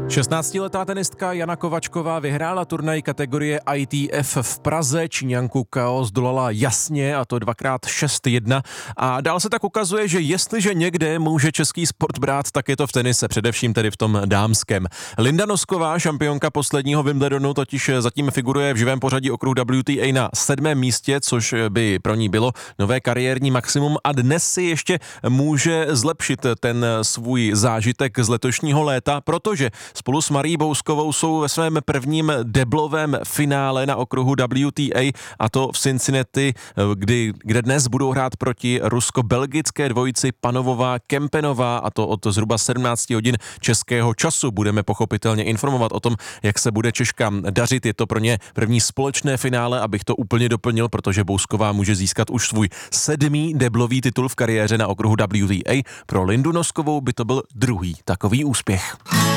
16letá tenistka Jana Kovačková vyhrála turnaj kategorie ITF v Praze. Číňanku KO zdolala jasně, a to 2x6-1. A dál se tak ukazuje, že jestliže někde může český sport brát, tak je to v tenise, především tedy v tom dámském. Linda Nosková, šampionka posledního Wimbledonu, totiž zatím figuruje v živém pořadí okruhu WTA na 7. místě, což by pro ní bylo nové kariérní maximum, a dnes si ještě může zlepšit ten svůj zážitek z letošního léta, protože spolu s Marí Bouskovou jsou ve svém prvním deblovém finále na okruhu WTA, a to v Cincinnati, kde dnes budou hrát proti rusko-belgické dvojici Panovová-Kempenová, a to od zhruba 17 hodin českého času. Budeme pochopitelně informovat o tom, jak se bude Češkám dařit. Je to pro ně první společné finále, abych to úplně doplnil, protože Bousková může získat už svůj 7. deblový titul v kariéře na okruhu WTA. Pro Lindu Noskovou by to byl druhý takový úspěch.